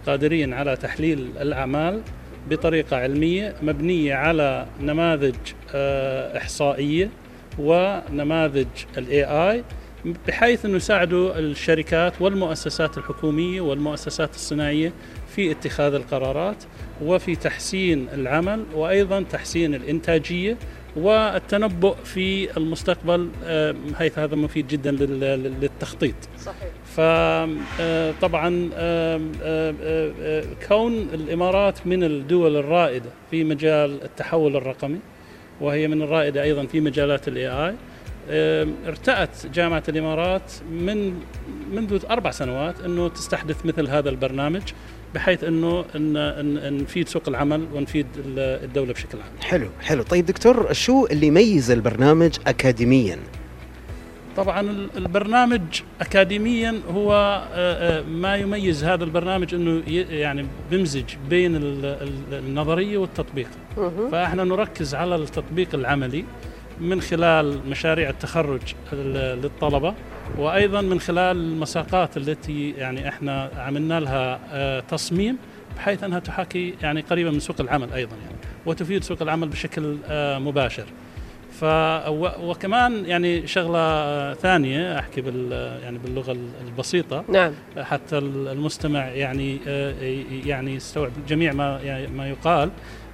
قادرين على تحليل الأعمال بطريقة علمية مبنية على نماذج إحصائية ونماذج AI، بحيث أنه يساعدوا الشركات والمؤسسات الحكومية والمؤسسات الصناعية في اتخاذ القرارات وفي تحسين العمل، وأيضا تحسين الإنتاجية والتنبؤ في المستقبل، حيث هذا مفيد جدا للتخطيط. صحيح. فطبعا كون الإمارات من الدول الرائدة في مجال التحول الرقمي، وهي من الرائدة أيضا في مجالات الAI، ارتأت جامعة الإمارات منذ 4 سنوات أنه تستحدث مثل هذا البرنامج، بحيث أنه نفيد سوق العمل ونفيد الدولة بشكل عام. حلو. طيب دكتور، شو اللي يميز البرنامج أكاديميا؟ طبعا البرنامج أكاديميا هو ما يميز هذا البرنامج أنه يعني بمزج بين النظرية والتطبيق. فإحنا نركز على التطبيق العملي من خلال مشاريع التخرج للطلبة، وأيضا من خلال المساقات التي يعني إحنا عملنا لها تصميم بحيث أنها تحاكي يعني قريبة من سوق العمل أيضا، يعني وتفيد سوق العمل بشكل مباشر. وكمان يعني شغلة ثانية أحكي يعني باللغة البسيطة، نعم، حتى المستمع يعني يستوعب جميع ما يقال.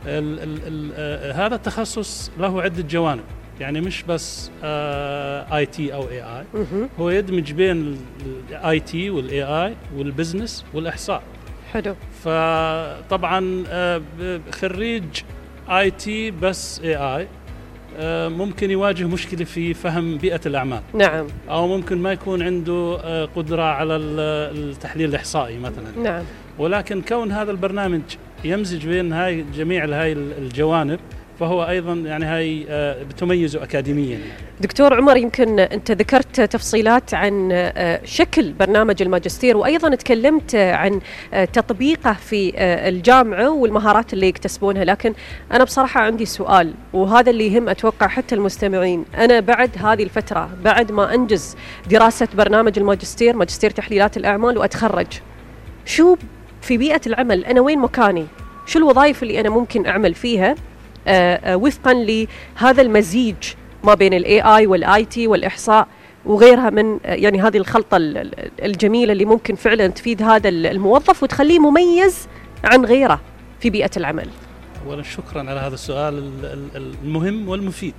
هذا التخصص له عدة جوانب، يعني مش بس IT أو AI، هو يدمج بين IT والAI والبزنس والإحصاء. حلو. فطبعا خريج IT بس AI ممكن يواجه مشكلة في فهم بيئة الأعمال. نعم. أو ممكن ما يكون عنده قدرة على التحليل الإحصائي مثلا. نعم. ولكن كون هذا البرنامج يمزج بين جميع هاي الجوانب، فهو أيضا يعني هاي بتميزه أكاديميا. دكتور عمر، يمكن أنت ذكرت تفصيلات عن شكل برنامج الماجستير، وأيضا تكلمت عن تطبيقه في الجامعة والمهارات اللي يكتسبونها، لكن أنا بصراحة عندي سؤال، وهذا اللي يهم أتوقع حتى المستمعين. أنا بعد هذه الفترة، بعد ما أنجز دراسة برنامج الماجستير، ماجستير تحليلات الأعمال، وأتخرج، شو في بيئة العمل أنا وين مكاني؟ شو الوظائف اللي أنا ممكن أعمل فيها وفقا لهذا المزيج ما بين الAI والIT والإحصاء وغيرها من يعني هذه الخلطة الجميلة اللي ممكن فعلا تفيد هذا الموظف وتخليه مميز عن غيره في بيئة العمل؟ أولا شكرا على هذا السؤال المهم والمفيد.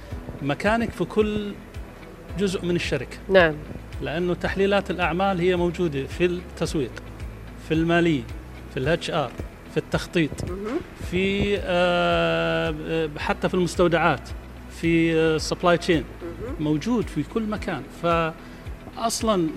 مكانك في كل جزء من الشركة. نعم. لأنه تحليلات الأعمال هي موجودة في التسويق، في المالية، في الHR، في التخطيط، في حتى في المستودعات، في السبلاي تشين، موجود في كل مكان. فأصلا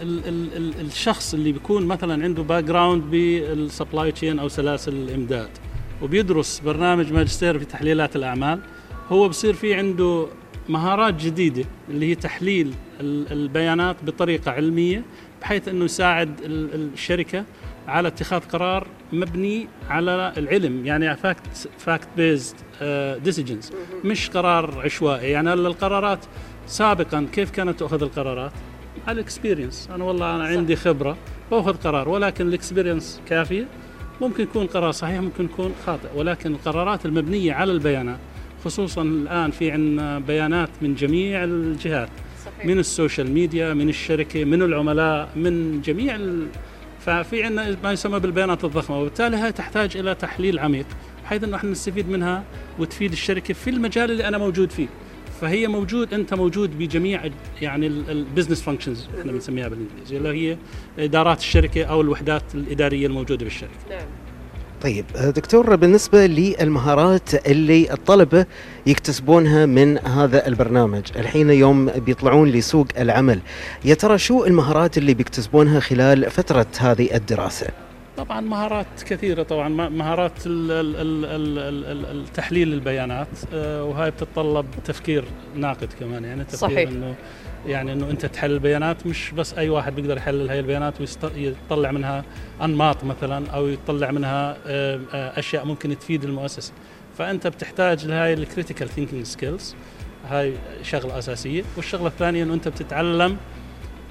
الشخص اللي بيكون مثلا عنده باك جراوند بالسبلاي تشين أو سلاسل الإمداد وبيدرس برنامج ماجستير في تحليلات الأعمال، هو بصير في عنده مهارات جديدة اللي هي تحليل البيانات بطريقة علمية، بحيث أنه يساعد الشركة على اتخاذ قرار مبني على العلم، يعني fact based decisions، مش قرار عشوائي. يعني القرارات سابقا كيف كانت تأخذ القرارات؟ على الاكسبيرينس. أنا عندي خبرة بأخذ قرار، ولكن الاكسبيرينس كافية. ممكن يكون قرار صحيح، ممكن يكون خاطئ، ولكن القرارات المبنية على البيانات، خصوصا الآن في عندنا بيانات من جميع الجهات، صحيح، من السوشيال ميديا، من الشركة، من العملاء، من جميع ففي عندنا ما يسمى بالبيانات الضخمة، وبالتالي هي تحتاج إلى تحليل عميق بحيث أنه احنا نستفيد منها وتفيد الشركة في المجال اللي أنا موجود فيه. فهي أنت موجود بجميع يعني البزنس فانكشنز احنا بنسميها بالإنجليزي، اللي هي إدارات الشركة أو الوحدات الإدارية الموجودة بالشركة. نعم. طيب دكتور، بالنسبة للمهارات اللي الطلبة يكتسبونها من هذا البرنامج الحين يوم بيطلعون لسوق العمل، يا ترى شو المهارات اللي بيكتسبونها خلال فترة هذه الدراسة؟ طبعا مهارات كثيرة، طبعا مهارات التحليل البيانات، وهاي بتتطلب تفكير ناقد كمان، يعني تفكير صحيح. انه انت تحلل البيانات، مش بس اي واحد بيقدر يحلل هاي البيانات ويطلع منها انماط مثلا، او يطلع منها اشياء ممكن تفيد المؤسسة. فانت بتحتاج لهاي الكريتيكال ثينكينج سكيلز، هاي شغلة اساسية. والشغلة الثانية انه انت بتتعلم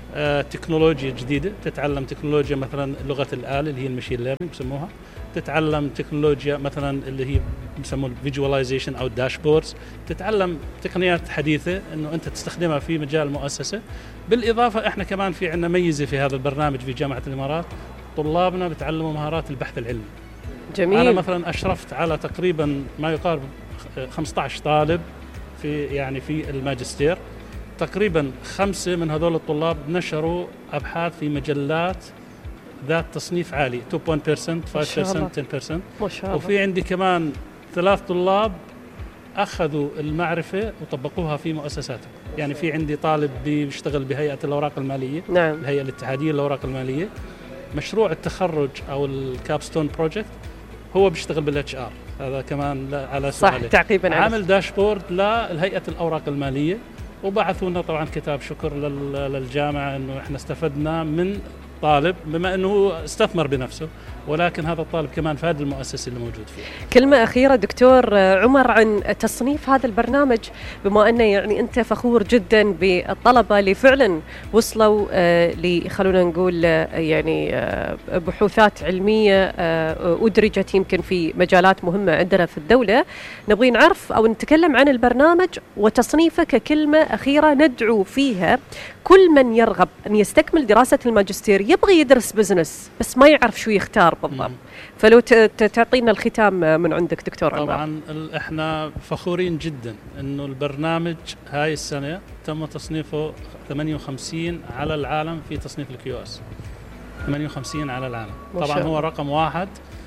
تكنولوجيا جديدة، تتعلم تكنولوجيا مثلا لغة الآلة اللي هي المشين ليرنينج بسموها، تتعلم تكنولوجيا مثلا اللي هي بسموه الفيجواليزيشن أو الداشبوردز، تتعلم تقنيات حديثة إنه أنت تستخدمها في مجال المؤسسة. بالإضافة إحنا كمان في عندنا ميزة في هذا البرنامج في جامعة الإمارات، طلابنا بتعلموا مهارات البحث العلمي. جميل. أنا مثلا أشرفت على تقريبا ما يقارب 15 طالب في الماجستير، تقريبا 5 من هذول الطلاب نشروا أبحاث في مجلات ذات تصنيف عالي 2.1%، 5%، 10%. ما شاء الله. وفي عندي كمان 3 طلاب أخذوا المعرفة وطبقوها في مؤسساتهم. يعني في عندي طالب بيشتغل بهيئة الأوراق المالية، نعم. الهيئة الاتحادية للأوراق المالية، مشروع التخرج أو الكابستون بروجكت هو بيشتغل بالاتش ار. هذا كمان على صح سؤالك. تعقيبا عامل داشبورد للهيئة الأوراق المالية، وبعثوا لنا طبعا كتاب شكر للجامعة انه احنا استفدنا من طالب بما انه استثمر بنفسه، ولكن هذا الطالب كمان فاد المؤسسة اللي موجود فيه. كلمة أخيرة دكتور عمر عن تصنيف هذا البرنامج، بما أنه يعني أنت فخور جدا بالطلبة اللي فعلا وصلوا خلونا نقول بحوثات علمية أدرجت يمكن في مجالات مهمة عندنا في الدولة. نبغي نعرف أو نتكلم عن البرنامج وتصنيفه ككلمة أخيرة ندعو فيها كل من يرغب أن يستكمل دراسة الماجستير، يبغي يدرس بزنس بس ما يعرف شو يختار بالضبط. فلو تعطينا الختام من عندك دكتور عمر. طبعا احنا فخورين جدا انه البرنامج هاي السنة تم تصنيفه 58 على العالم في تصنيف الكيو اس، 58 على العالم. طبعا هو رقم 1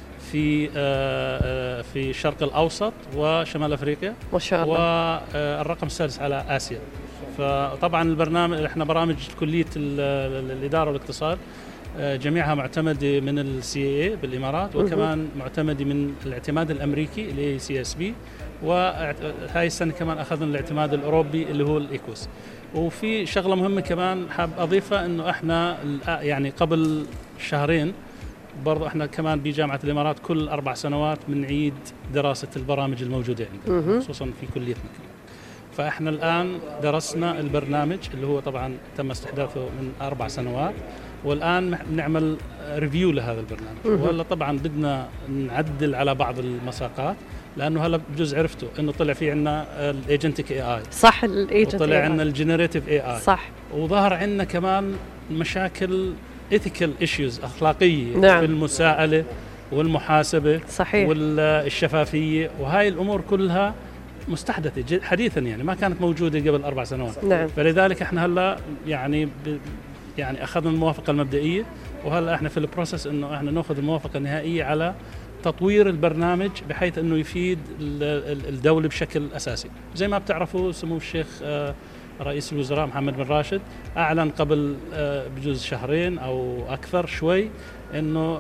في الشرق الأوسط وشمال أفريقيا ما شاء الله، والرقم السادس على آسيا. فطبعا البرنامج احنا برامج كلية الإدارة والاقتصاد جميعها معتمدة من الCAA بالإمارات، وكمان معتمدة من الاعتماد الأمريكي اللي هي CSB، وهاي السنة كمان أخذنا الاعتماد الأوروبي اللي هو الإيكوس. وفي شغلة مهمة كمان حاب أضيفها، إنه إحنا يعني قبل شهرين برضو إحنا كمان بجامعة الإمارات كل 4 سنوات بنعيد دراسة البرامج الموجودة عندنا، خصوصا في كلية مكة. فإحنا الآن درسنا البرنامج اللي هو طبعا تم استحداثه من 4 سنوات، والآن نعمل ريفيو لهذا البرنامج. وهلا طبعا بدنا نعدل على بعض المساقات، لأنه هلا بجوز عرفتوا إنه طلع في عنا الإيجنتيك AI، صح، الإيجنتيك وطلع عنا الجنريتيف AI، صح، وظهر عنا كمان مشاكل ethical issues أخلاقية، نعم، في المساءلة والمحاسبة، صحيح، والشفافية، وهاي الأمور كلها مستحدثة حديثا، يعني ما كانت موجودة قبل 4 سنوات. نعم. فلذلك احنا هلا يعني أخذنا الموافقة المبدئية، وهلا احنا في البروسس إنه احنا نأخذ الموافقة النهائية على تطوير البرنامج بحيث إنه يفيد الدولة بشكل أساسي. زي ما بتعرفوا سمو الشيخ رئيس الوزراء محمد بن راشد أعلن قبل بجوز شهرين أو أكثر شوي إنه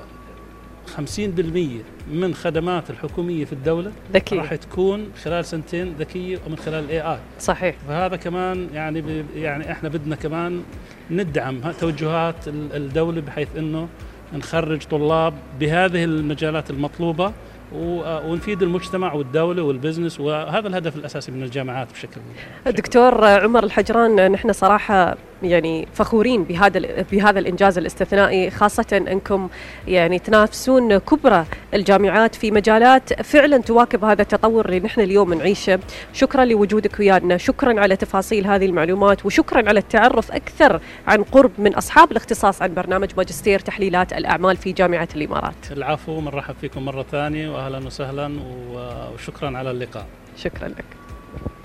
50% من خدمات الحكومية في الدولة ذكية، راح تكون خلال 2 سنين ذكية ومن خلال AI. صحيح. فهذا كمان يعني احنا بدنا كمان ندعم توجهات الدولة بحيث انه نخرج طلاب بهذه المجالات المطلوبة ونفيد المجتمع والدولة والبزنس، وهذا الهدف الأساسي من الجامعات بشكل. دكتور عمر الحجران، نحن صراحة يعني فخورين بهذا الإنجاز الاستثنائي، خاصة أنكم يعني تنافسون كبرى الجامعات في مجالات فعلا تواكب هذا التطور اللي نحن اليوم نعيشه. شكرا لوجودك ويانا، شكرا على تفاصيل هذه المعلومات، وشكرا على التعرف أكثر عن قرب من أصحاب الاختصاص عن برنامج ماجستير تحليلات الأعمال في جامعة الإمارات. العفو، مرحب فيكم مرة ثانية وأهلا وسهلا، وشكرا على اللقاء. شكرا لك.